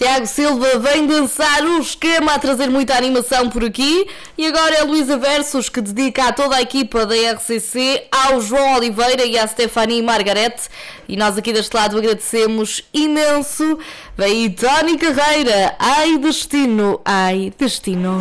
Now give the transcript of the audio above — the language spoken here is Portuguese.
Tiago Silva vem dançar o esquema, a trazer muita animação por aqui. E agora é a Luísa Versus, que dedica a toda a equipa da RCC, ao João Oliveira e à Stephanie Margarete. E nós aqui deste lado agradecemos imenso. Vem aí Tony Carreira, ai destino, ai destino.